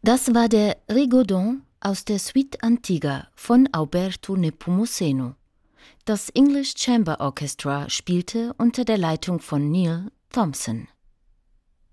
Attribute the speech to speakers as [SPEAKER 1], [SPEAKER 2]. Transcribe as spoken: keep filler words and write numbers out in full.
[SPEAKER 1] Das war der Rigodon aus der Suite Antigua von Alberto Nepomuceno. Das English Chamber Orchestra spielte unter der Leitung von Neil Thompson.